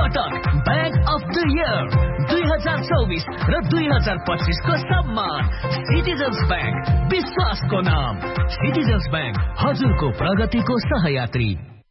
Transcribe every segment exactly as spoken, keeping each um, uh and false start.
पटक bag of the year दुई हजार चौबिस र दुई हजार पच्चिस को सम्मान सिटिजन्स ब्याङ्क, विश्वासको नाम। सिटिजन्स ब्याङ्क, हजुरको प्रगतिको सहयात्री।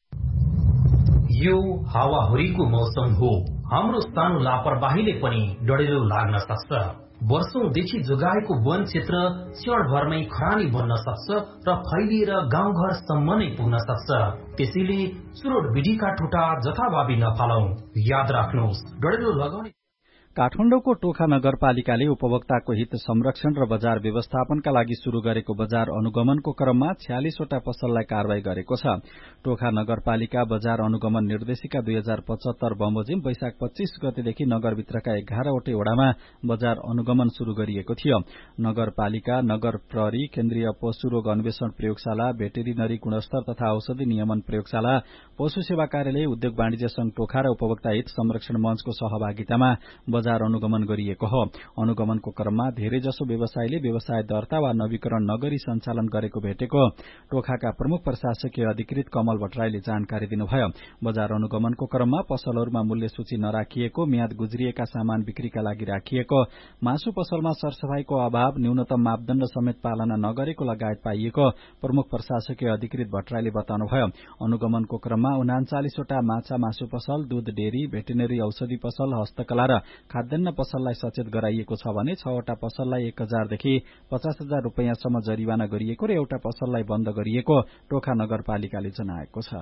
यो हावाहुरीको मौसम हो। हाम्रो सानो लापरवाहीले पनि डढेलो लाग्न सक्छ। वर्षौंदेखि जोगाएको वन क्षेत्र क्षणभरमै खरानी बन्न सक्छ र फैलिएर गाउँघरसम्म नै पुग्न सक्छ। त्यसैले चुरोट बिडीका टुटा जथाभावी नफालौं। याद राख्नुहोस्, डढेलो लगाउने। काठमाडौँको टोखा नगरपालिकाले उपभोक्ताको हित संरक्षण र बजार व्यवस्थापनका लागि शुरू गरेको बजार अनुगमनको क्रममा छ्यालिसवटा पसललाई कारवाही गरेको छ। टोखा नगरपालिका बजार अनुगमन निर्देशिका दुई हजार पचहत्तर बमोजिम वैशाख पच्चीस गतेदेखि नगरभित्रका एघारवटै वडामा बजार अनुगमन शुरू गरिएको थियो। नगरपालिका, नगर प्रहरी, केन्द्रीय पशु रोग अन्वेषण प्रयोगशाला, भेटेरिनरी गुणस्तर तथा औषधि नियमन प्रयोगशाला, पशु सेवा कार्यालय, उद्योग वाणिज्य संघ टोखा र उपभोक्ता हित संरक्षण मंचको सहभागितामा बजार अनुगमन गरिएको हो। अनुगमनको क्रममा धेरैजसो व्यवसायीले व्यवसाय दर्ता वा नवीकरण नगरी सञ्चालन गरेको भेटेको टोखाका प्रमुख प्रशासकीय अधिकृत कमल भट्टराईले जानकारी दिनुभयो। बजार अनुगमनको क्रममा पसलहरूमा मूल्य सूची नराखिएको, म्याद गुज्रिएका सामान बिक्रीका लागि राखिएको, मासु पसलमा सरसफाईको अभाव, न्यूनतम मापदण्ड समेत पालना नगरेको लगायत पाइएको प्रमुख प्रशासकीय अधिकृत भट्टराईले बताउनुभयो। अनुगमनको क्रममा उनाचालिसवटा माछा मासु पसल, दूध डेरी, भेटेरिनरी औषधि पसल, हस्तकला र खाद्यान्न पसललाई सचेत गराइएको छ भने छवटा पसललाई एक हजारदेखि पचास हजार रूपियाँसम्म जरिवाना गरिएको र एउटा पसललाई बन्द गरिएको टोखा नगरपालिकाले जनाएको छ।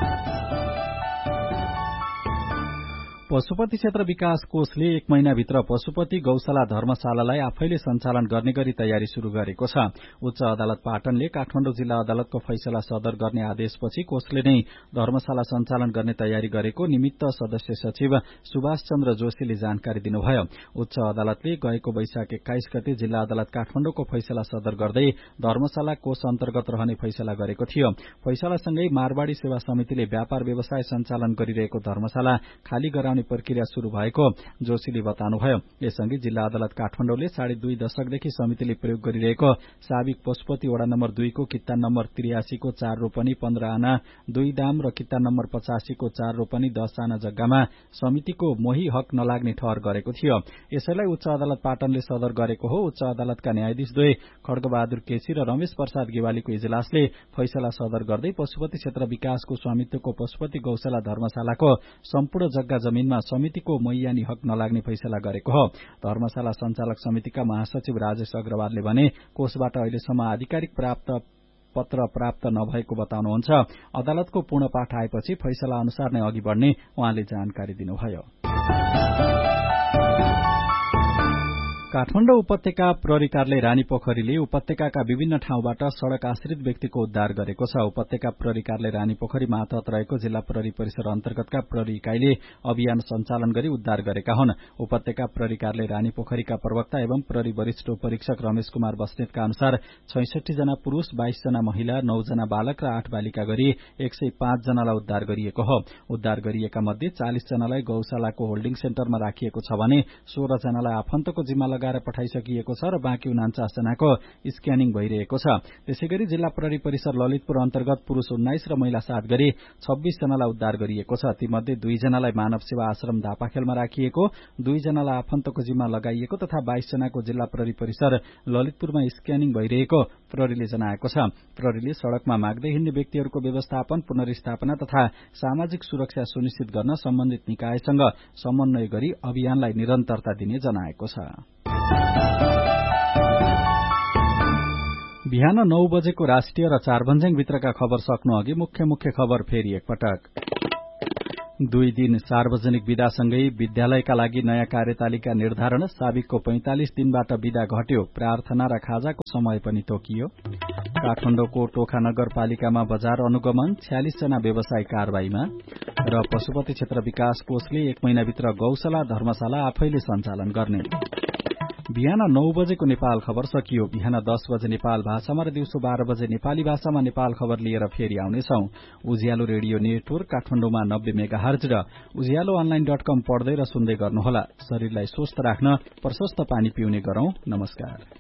पशुपति क्षेत्र विकास कोषले एक महिनाभित्र पशुपति गौशाला धर्मशालालाई आफैले सञ्चालन गर्ने गरी तयारी शुरू गरेको छ। उच्च अदालत पाटनले काठमाडौँ जिल्ला अदालतको फैसला सदर गर्ने आदेशपछि कोषले नै धर्मशाला सञ्चालन गर्ने तयारी गरेको निमित्त सदस्य सचिव सुभाष चन्द्र जोशीले जानकारी दिनुभयो। उच्च अदालतले गएको वैशाख एक्काइस गते जिल्ला अदालत काठमाडौँको फैसला सदर गर्दै धर्मशाला कोष अन्तर्गत रहने फैसला गरेको थियो। फैसलासँगै मारवाड़ी सेवा समितिले व्यापार व्यवसाय सञ्चालन गरिरहेको धर्मशाला खाली गराउने प्रक्रिया शुरू भएको जोशीले बताउनुभयो। यससँगै जिल्ला अदालत काठमाडौँले साढे दुई दशकदेखि समितिले प्रयोग गरिरहेको साबिक पशुपति वडा नम्बर दुईको कित्ता नम्बर त्रियासीको चार रोपनी पन्ध्र आना दुई दाम र कित्ता नम्बर पचासीको चार रोपनी दश आना जग्गामा समितिको मोही हक नलाग्ने ठहर गरेको थियो। यसैलाई उच्च अदालत पाटनले सदर गरेको हो। उच्च अदालतका न्यायाधीश द्वय खड्गबहादुर केसी र रमेश प्रसाद गेवालीको इजलासले फैसला सदर गर्दै पशुपति क्षेत्र विकासको स्वामित्वको पशुपति गौशाला धर्मशालाको सम्पूर्ण जग्गा जमीनमा समितिको मैयानी हक नलाग्ने फैसला गरेको हो। धर्मशाला सञ्चालक समितिका महासचिव राजेश अग्रवालले भने कोषबाट अहिलेसम्म आधिकारिक प्राप्त पत्र प्राप्त नभएको बताउनुहुन्छ। अदालतको पूर्ण पाठ आएपछि फैसला अनुसार नै अघि बढ्ने उहाँले जानकारी दिनुभयो। काठमाडौँ उपत्यका प्रहरी कार्यालय रानीपोखरीले उपत्यकाका विभिन्न ठाउँबाट सड़क आश्रित व्यक्तिको उद्धार गरेको छ। उपत्यका प्रहरी कार्यालय रानीपोखरी मातहत रहेको जिल्ला प्रहरी परिसर अन्तर्गतका प्रहरी इकाइले अभियान सञ्चालन गरी उद्धार गरेका हुन्। उपत्यका प्रहरी कार्यालय रानीपोखरीका प्रवक्ता एवं प्रहरी वरिष्ठ परीक्षक रमेश कुमार बस्नेतका अनुसार छैसठी जना पुरूष, बाइस जना महिला, नौ जना बालक र आठ बालिका गरी एक सय पाँच जनालाई उद्धार गरिएको हो। उद्धार गरिएका मध्ये चालिस जनालाई गौशालाको होल्डिङ सेन्टरमा राखिएको छ भने सोह्र जनालाई आफन्तको जिम्मा लगाएर पठाइसकिएको छ र बाँकी उनाचास जनाको स्क्यानिङ भइरहेको छ। त्यसैगरी जिल्ला प्रहरी परिसर ललितपुर अन्तर्गत पुरूष उन्नाइस र महिला सात गरी छब्बीस जनालाई उद्धार गरिएको छ। तीमध्ये दुई जनालाई मानव सेवा आश्रम धापाखेलमा राखिएको, दुई जनालाई आफन्तको जिम्मा लगाइएको तथा बाइस जनाको जिल्ला प्रहरी परिसर ललितपुरमा स्क्यानिङ भइरहेको प्रहरीले जनाएको छ। प्रहरीले सड़कमा माग्दै हिँड्ने व्यक्तिहरूको व्यवस्थापन, पुनर्स्थापना तथा सामाजिक सुरक्षा सुनिश्चित गर्न सम्बन्धित निकायसँग समन्वय गरी अभियानलाई निरन्तरता दिने जनाएको छ। बिहान नौ बजेको राष्ट्रिय र चारभन्ज्याङ भित्रका खबर सक्नु अघि मुख्य मुख्य खबर फेरि एकपटक। दुई दिन सार्वजनिक विदासँगै विद्यालयका लागि नयाँ कार्यतालिका निर्धारण, साबिकको पैंतालिस दिनबाट विदा घट्यो, प्रार्थना र खाजाको समय पनि तोकियो। काठमाडौँको टोखा नगरपालिकामा बजार अनुगमन, छ्यालिस जना व्यवसायी कारवाहीमा र पशुपति क्षेत्र विकास कोषले एक महिनाभित्र गौशाला धर्मशाला आफैले सञ्चालन गर्ने। बिहान नौ बजेको नेपाल खबर सकियो। बिहान दस बजे नेपाल भाषामा र दिउँसो बाह्र बजे नेपाली भाषामा नेपाल खबर लिएर फेरि आउनेछौं। उज्यालो रेडियो नेटवर्क काठमाडौँमा नब्बे मेगाहर्ज र उज्यालो अनलाइन डट कम पढ्दै र सुन्दै गर्नुहोला। शरीरलाई स्वस्थ राख्न प्रशस्त पानी पिउने गरौं। नमस्कार।